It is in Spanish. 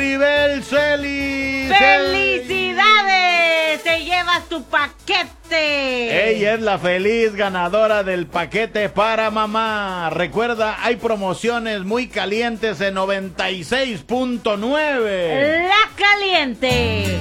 Maribel Celis. ¡Felicidades! Te llevas tu paquete. Ella es la feliz ganadora del paquete para mamá. Recuerda, hay promociones muy calientes en 96.9. La caliente.